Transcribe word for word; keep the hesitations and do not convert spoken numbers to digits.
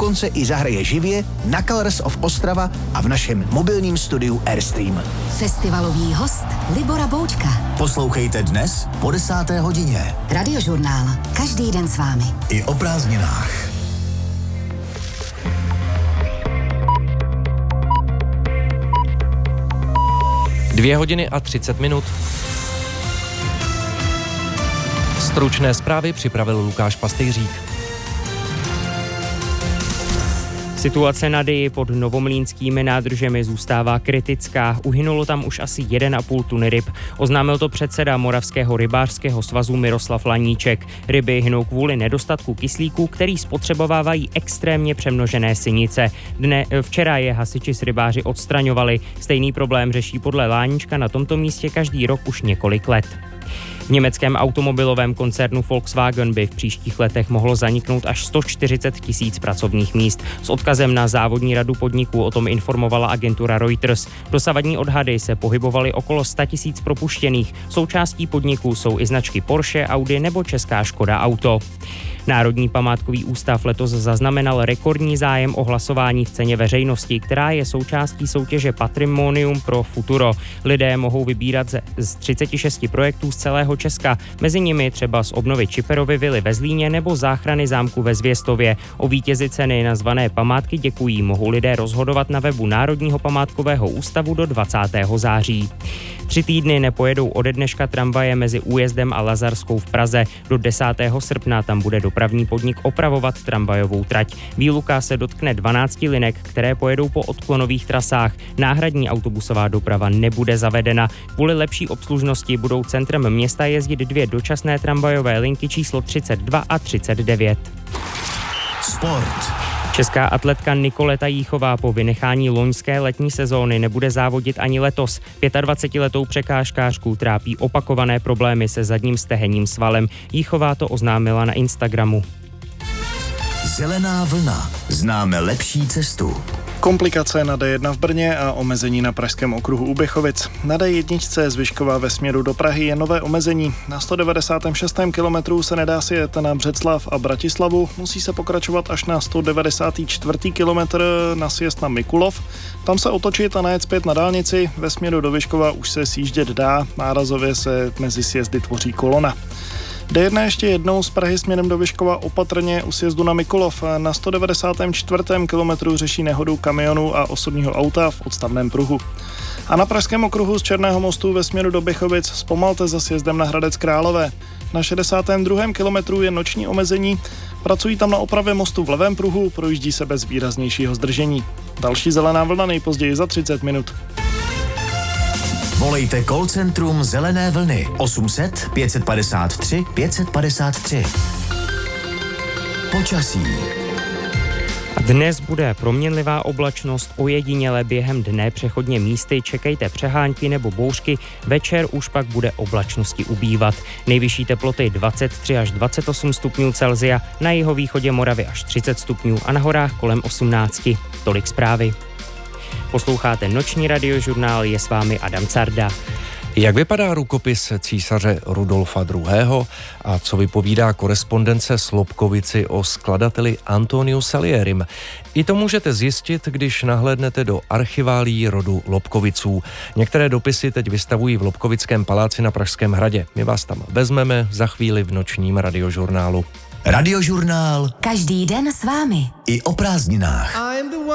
dokonce i zahraje živě na Colors of Ostrava a v našem mobilním studiu Airstream. Festivalový host Libora Boučka. Poslouchejte dnes po desáté hodině. Radiožurnál. Každý den s vámi. I o prázdninách. Dvě hodiny a třicet minut. Stručné zprávy připravil Lukáš Pastejřík. Situace na Dyji pod novomlýnskými nádržemi zůstává kritická. Uhynulo tam už asi jedna a půl tuny ryb. Oznámil to předseda Moravského rybářského svazu Miroslav Laníček. Ryby hynou kvůli nedostatku kyslíku, který spotřebovávají extrémně přemnožené sinice. Dne, včera je hasiči s rybáři odstraňovali. Stejný problém řeší podle Láníčka na tomto místě každý rok už několik let. V německém automobilovém koncernu Volkswagen by v příštích letech mohlo zaniknout až sto čtyřicet tisíc pracovních míst. S odkazem na závodní radu podniků o tom informovala agentura Reuters. Dosavadní odhady se pohybovaly okolo sto tisíc propuštěných. Součástí podniků jsou i značky Porsche, Audi nebo česká Škoda Auto. Národní památkový ústav letos zaznamenal rekordní zájem o hlasování v ceně veřejnosti, která je součástí soutěže Patrimonium pro futuro. Lidé mohou vybírat z třicet šest projektů z celého Česka, mezi nimi třeba z obnovy Čiperovy vily ve Zlíně nebo záchrany zámku ve Zvěstově. O vítězi ceny nazvané Památky děkují mohou lidé rozhodovat na webu Národního památkového ústavu do dvacátého září. Tři týdny nepojedou ode dneška tramvaje mezi Újezdem a Lazarskou v Praze. Do desátého srpna tam bude dopravní podnik opravovat tramvajovou trať. Výluka se dotkne dvanácti linek, které pojedou po odklonových trasách. Náhradní autobusová doprava nebude zavedena. Kvůli lepší obslužnosti budou centrem města jezdit dvě dočasné tramvajové linky číslo třicet dva a třicet devět. Sport. Česká atletka Nikoleta Jíchová po vynechání loňské letní sezóny nebude závodit ani letos. dvacetiletou překážkářku trápí opakované problémy se zadním stehenním svalem. Jíchová to oznámila na Instagramu. Zelená vlna. Známe lepší cestu. Komplikace na D jedna v Brně a omezení na pražském okruhu u Běchovic. Na D jedna z Vyškova ve směru do Prahy je nové omezení. Na sto devadesátém šestém kilometru se nedá si jet na Břeclav a Bratislavu. Musí se pokračovat až na sto devadesátý čtvrtý kilometr na sjezd na Mikulov. Tam se otočit a najet zpět na dálnici. Ve směru do Vyškova už se sjíždět dá. Nárazově se mezi sjezdy tvoří kolona. D jedna ještě jednou z Prahy směrem do Vyškova opatrně u sjezdu na Mikulov. Na sto devadesátém čtvrtém kilometru řeší nehodu kamionu a osobního auta v odstavném pruhu. A na pražském okruhu z Černého mostu ve směru do Běchovic zpomalte za sjezdem na Hradec Králové. Na šedesátém druhém kilometru je noční omezení. Pracují tam na opravě mostu v levém pruhu, projíždí se bez výraznějšího zdržení. Další zelená vlna nejpozději za třicet minut. Volejte call centrum Zelené vlny osm set pět padesát tři pět padesát tři. Počasí. A dnes bude proměnlivá oblačnost, ojediněle během dne přechodně místy čekejte přehánky nebo bouřky, večer už pak bude oblačnosti ubývat. Nejvyšší teploty dvacet tři až dvacet osm stupňů Celsia, na jihovýchodě Moravy až třicet stupňů a na horách kolem osmnáct. Tolik zprávy. Posloucháte Noční radiožurnál, je s vámi Adam Carda. Jak vypadá rukopis císaře Rudolfa druhého. a co vypovídá korespondence s Lobkovici o skladateli Antoniu Salierim? I to můžete zjistit, když nahlédnete do archiválií rodu Lobkoviců. Některé dopisy teď vystavují v Lobkovickém paláci na Pražském hradě. My vás tam vezmeme za chvíli v Nočním radiožurnálu. Radiožurnál. Každý den s vámi. I o prázdninách.